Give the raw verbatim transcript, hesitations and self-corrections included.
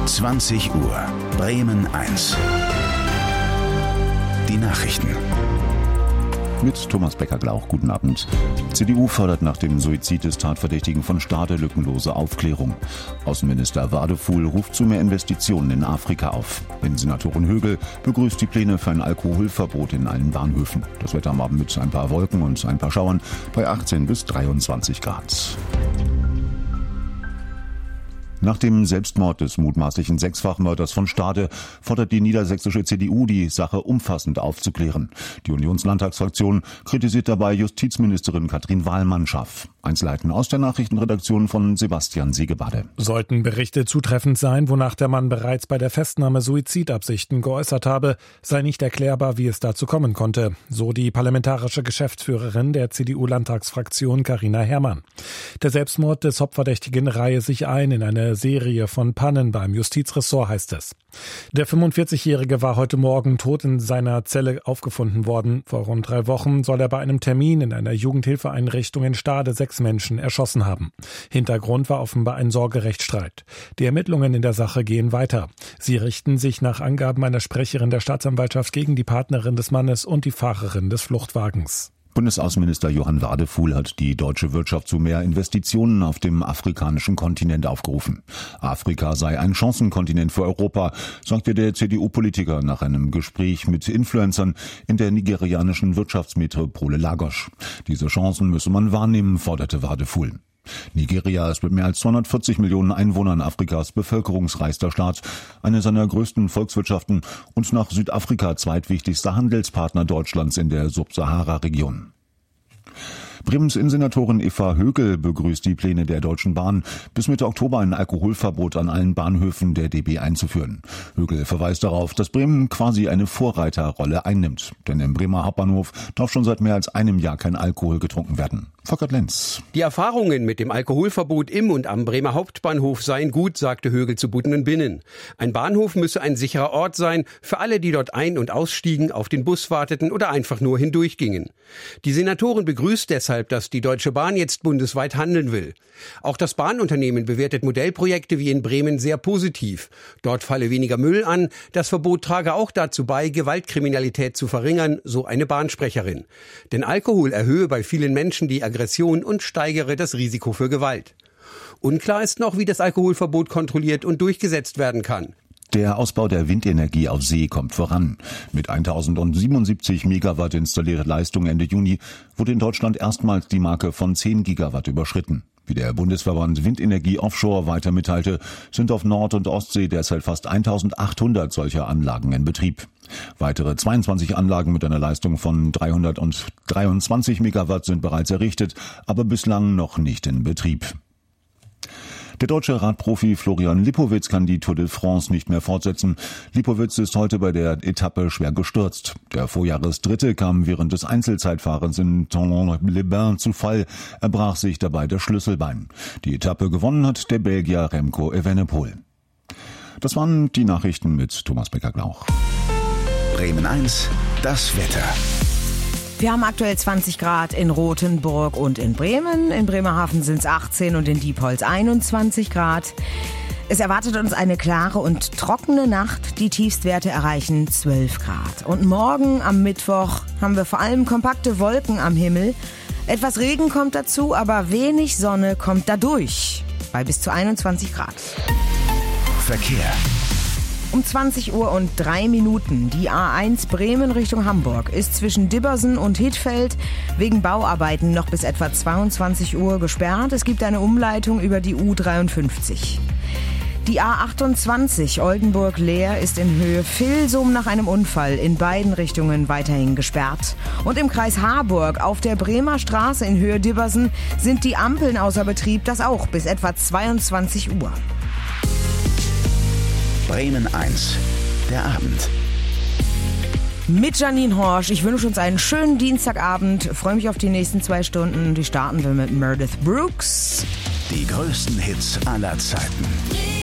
zwanzig Uhr, Bremen eins. Die Nachrichten. Mit Thomas Becker-Glauch, guten Abend. C D U fordert nach dem Suizid des Tatverdächtigen von Stade lückenlose Aufklärung. Außenminister Wadefuhl ruft zu mehr Investitionen in Afrika auf. Innensenatorin Högel begrüßt die Pläne für ein Alkoholverbot in allen Bahnhöfen. Das Wetter am Abend mit ein paar Wolken und ein paar Schauern bei achtzehn bis dreiundzwanzig Grad. Nach dem Selbstmord des mutmaßlichen Sechsfachmörders von Stade fordert die niedersächsische C D U, die Sache umfassend aufzuklären. Die Unionslandtagsfraktion kritisiert dabei Justizministerin Katrin Wahlmann-Schaff. Einzelheiten aus der Nachrichtenredaktion von Sebastian Segebade. Sollten Berichte zutreffend sein, wonach der Mann bereits bei der Festnahme Suizidabsichten geäußert habe, sei nicht erklärbar, wie es dazu kommen konnte, so die parlamentarische Geschäftsführerin der C D U-Landtagsfraktion Carina Herrmann. Der Selbstmord des Hauptverdächtigen reihe sich ein in eine Serie von Pannen beim Justizressort, heißt es. Der fünfundvierzigjährige war heute Morgen tot in seiner Zelle aufgefunden worden. Vor rund drei Wochen soll er bei einem Termin in einer Jugendhilfeeinrichtung in Stade sechs Menschen erschossen haben. Hintergrund war offenbar ein Sorgerechtsstreit. Die Ermittlungen in der Sache gehen weiter. Sie richten sich nach Angaben einer Sprecherin der Staatsanwaltschaft gegen die Partnerin des Mannes und die Fahrerin des Fluchtwagens. Bundesaußenminister Johann Wadefuhl hat die deutsche Wirtschaft zu mehr Investitionen auf dem afrikanischen Kontinent aufgerufen. Afrika sei ein Chancenkontinent für Europa, sagte der C D U-Politiker nach einem Gespräch mit Influencern in der nigerianischen Wirtschaftsmetropole Lagos. Diese Chancen müsse man wahrnehmen, forderte Wadefuhl. Nigeria ist mit mehr als zweihundertvierzig Millionen Einwohnern Afrikas bevölkerungsreichster Staat, eine seiner größten Volkswirtschaften und nach Südafrika zweitwichtigster Handelspartner Deutschlands in der Subsahara-Region. Bremens Innensenatorin Eva Högel begrüßt die Pläne der Deutschen Bahn, bis Mitte Oktober ein Alkoholverbot an allen Bahnhöfen der D B einzuführen. Högel verweist darauf, dass Bremen quasi eine Vorreiterrolle einnimmt. Denn im Bremer Hauptbahnhof darf schon seit mehr als einem Jahr kein Alkohol getrunken werden. Volkert Lenz. Die Erfahrungen mit dem Alkoholverbot im und am Bremer Hauptbahnhof seien gut, sagte Högel zu Budden und Binnen. Ein Bahnhof müsse ein sicherer Ort sein für alle, die dort ein- und ausstiegen, auf den Bus warteten oder einfach nur hindurchgingen. Die Senatorin begrüßt deshalb, dass die Deutsche Bahn jetzt bundesweit handeln will. Auch das Bahnunternehmen bewertet Modellprojekte wie in Bremen sehr positiv. Dort falle weniger Müll an. Das Verbot trage auch dazu bei, Gewaltkriminalität zu verringern, so eine Bahnsprecherin. Denn Alkohol erhöhe bei vielen Menschen die Aggression und steigere das Risiko für Gewalt. Unklar ist noch, wie das Alkoholverbot kontrolliert und durchgesetzt werden kann. Der Ausbau der Windenergie auf See kommt voran. Mit tausendsiebenundsiebzig Megawatt installierter Leistung Ende Juni wurde in Deutschland erstmals die Marke von zehn Gigawatt überschritten. Wie der Bundesverband Windenergie Offshore weiter mitteilte, sind auf Nord- und Ostsee derzeit fast eintausendachthundert solcher Anlagen in Betrieb. Weitere zweiundzwanzig Anlagen mit einer Leistung von dreihundertdreiundzwanzig Megawatt sind bereits errichtet, aber bislang noch nicht in Betrieb. Der deutsche Radprofi Florian Lipowitz kann die Tour de France nicht mehr fortsetzen. Lipowitz ist heute bei der Etappe schwer gestürzt. Der Vorjahresdritte kam während des Einzelzeitfahrens in Thonon-les-Bains zu Fall. Er brach sich dabei das Schlüsselbein. Die Etappe gewonnen hat der Belgier Remco Evenepoel. Das waren die Nachrichten mit Thomas Becker-Glauch. Bremen eins, das Wetter. Wir haben aktuell zwanzig Grad in Rothenburg und in Bremen. In Bremerhaven sind es achtzehn und in Diepholz einundzwanzig Grad. Es erwartet uns eine klare und trockene Nacht. Die Tiefstwerte erreichen zwölf Grad. Und morgen am Mittwoch haben wir vor allem kompakte Wolken am Himmel. Etwas Regen kommt dazu, aber wenig Sonne kommt dadurch. Bei bis zu einundzwanzig Grad. Verkehr. Um zwanzig Uhr und drei Minuten. Die A eins Bremen Richtung Hamburg ist zwischen Dibbersen und Hittfeld wegen Bauarbeiten noch bis etwa zweiundzwanzig Uhr gesperrt. Es gibt eine Umleitung über die U dreiundfünfzig. Die A achtundzwanzig Oldenburg-Leer ist in Höhe Vilsum nach einem Unfall in beiden Richtungen weiterhin gesperrt. Und im Kreis Harburg auf der Bremer Straße in Höhe Dibbersen sind die Ampeln außer Betrieb, das auch bis etwa zweiundzwanzig Uhr. Bremen eins, der Abend. Mit Janine Horsch. Ich wünsche uns einen schönen Dienstagabend. Freue mich auf die nächsten zwei Stunden. Die starten wir mit Meredith Brooks. Die größten Hits aller Zeiten.